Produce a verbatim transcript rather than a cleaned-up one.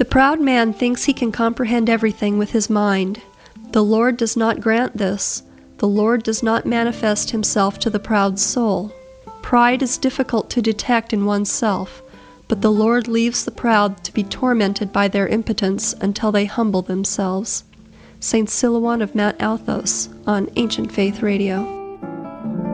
The proud man thinks he can comprehend everything with his mind. The Lord does not grant this. The Lord does not manifest himself to the proud soul. Pride is difficult to detect in oneself, but the Lord leaves the proud to be tormented by their impotence until they humble themselves. Saint Silouan of Mount Athos on Ancient Faith Radio.